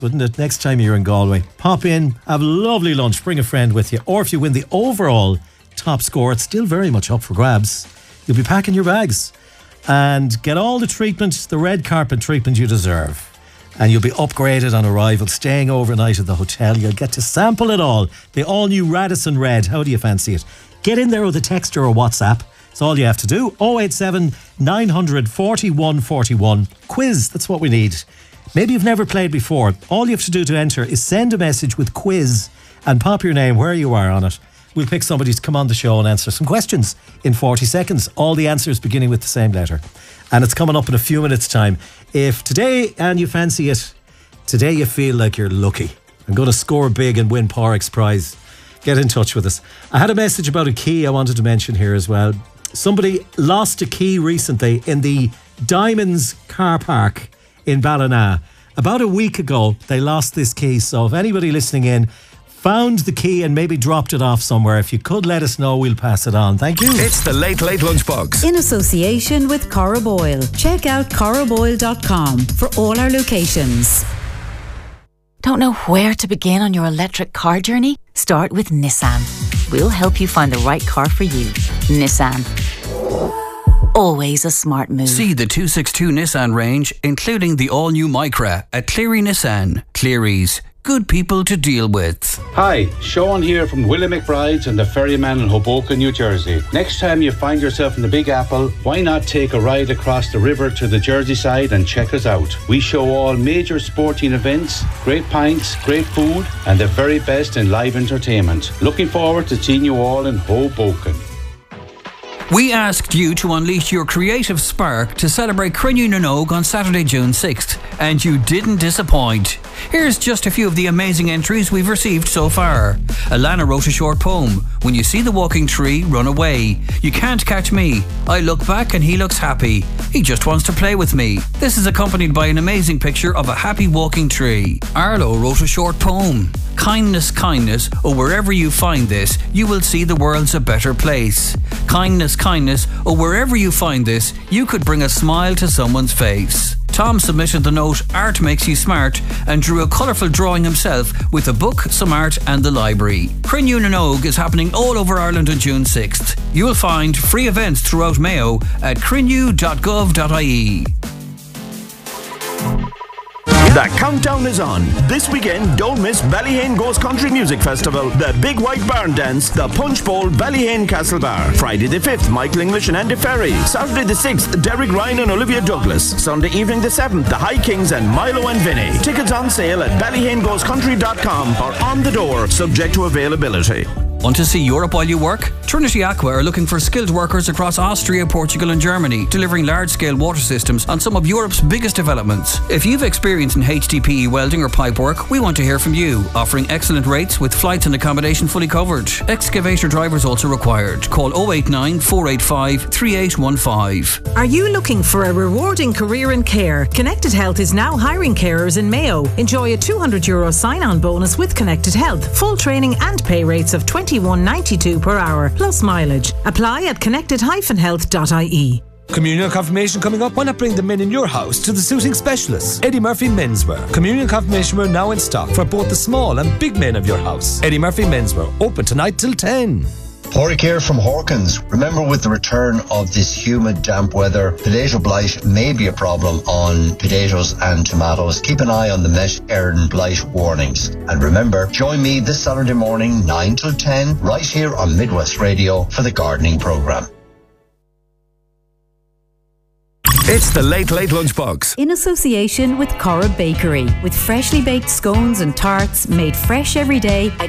wouldn't it? Next time you're in Galway, pop in, have a lovely lunch, bring a friend with you. Or if you win the overall top score, it's still very much up for grabs. You'll be packing your bags and get all the treatment, the red carpet treatment you deserve. And you'll be upgraded on arrival, staying overnight at the hotel. You'll get to sample it all. The all-new Radisson Red. How do you fancy it? Get in there with a text or a WhatsApp. That's all you have to do. 087 900 4141. Quiz, that's what we need. Maybe you've never played before. All you have to do to enter is send a message with quiz and pop your name where you are on it. We'll pick somebody to come on the show and answer some questions in 40 seconds. All the answers beginning with the same letter. And it's coming up in a few minutes' time. If today, and you fancy it, today you feel like you're lucky, I'm going to score big and win Porrick's prize, get in touch with us. I had a message about a key I wanted to mention here as well. Somebody lost a key recently in the Diamonds car park in Ballina. About a week ago, they lost this key. So if anybody listening in found the key and maybe dropped it off somewhere, if you could let us know, we'll pass it on. Thank you. It's the Late Late Lunchbox. In association with Cora Boyle. Check out coraboyle.com for all our locations. Don't know where to begin on your electric car journey? Start with Nissan. We'll help you find the right car for you. Nissan. Always a smart move. See the 262 Nissan range, including the all-new Micra at Cleary Nissan. Cleary's. Good people to deal with. Hi, Sean here from Willie McBride's and the Ferryman in Hoboken, New Jersey. Next time you find yourself in the Big Apple, why not take a ride across the river to the Jersey side and check us out? We show all major sporting events, great pints, great food, and the very best in live entertainment. Looking forward to seeing you all in Hoboken. We asked you to unleash your creative spark to celebrate Crinne na nÓg on Saturday, June 6th, and you didn't disappoint. Here's just a few of the amazing entries we've received so far. Alana wrote a short poem. When you see the walking tree, run away. You can't catch me. I look back and he looks happy. He just wants to play with me. This is accompanied by an amazing picture of a happy walking tree. Arlo wrote a short poem. Kindness, kindness, or wherever you find this, you will see the world's a better place. Kindness, kindness, or wherever you find this, you could bring a smile to someone's face. Tom submitted the note Art Makes You Smart and drew a colourful drawing himself with a book, some art and the library. Crinne na nÓg is happening all over Ireland on June 6th. You will find free events throughout Mayo at crinnew.gov.ie. The countdown is on. This weekend, don't miss Ballyhane Goes Country Music Festival, the Big White Barn Dance, the Punch Bowl, Ballyhane Castle Bar. Friday the 5th, Michael English and Andy Ferry. Saturday the 6th, Derek Ryan and Olivia Douglas. Sunday evening the 7th, the High Kings and Milo and Vinny. Tickets on sale at ballyhanegoescountry.com or on the door, subject to availability. Want to see Europe while you work? Trinity Aqua are looking for skilled workers across Austria, Portugal and Germany, delivering large-scale water systems on some of Europe's biggest developments. If you've experience in HDPE welding or pipe work, we want to hear from you, offering excellent rates with flights and accommodation fully covered. Excavator drivers also required. Call 089 485 3815. Are you looking for a rewarding career in care? Connected Health is now hiring carers in Mayo. Enjoy a €200 sign-on bonus with Connected Health, full training and pay rates of $21.92 per hour, plus mileage. Apply at connected-health.ie. Communion confirmation coming up. Why not bring the men in your house to the suiting specialists? Eddie Murphy Menswear. Communion confirmation wear now in stock for both the small and big men of your house. Eddie Murphy Menswear, open tonight till 10. Porrick here from Hawkins. Remember, with the return of this humid, damp weather, potato blight may be a problem on potatoes and tomatoes. Keep an eye on the Met Éireann blight warnings. And remember, join me this Saturday morning, 9 till 10, right here on Midwest Radio for the gardening programme. It's the Late Late Lunchbox. In association with Cora Bakery, with freshly baked scones and tarts made fresh every day at